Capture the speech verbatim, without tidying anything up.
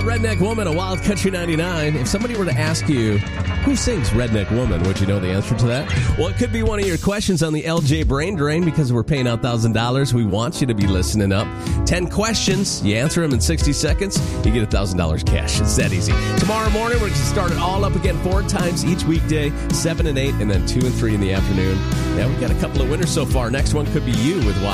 Redneck Woman, a Wild Country ninety-nine. If somebody were to ask you, who sings Redneck Woman, would you know the answer to that? Well, it could be one of your questions on the L J Brain Drain because we're paying out one thousand dollars. We want you to be listening up. ten questions. You answer them in sixty seconds, you get one thousand dollars cash. It's that easy. Tomorrow morning, we're going to start it all up again four times each weekday, seven and eight, and then two and three in the afternoon. Yeah, we've got a couple of winners so far. Next one could be you with Wild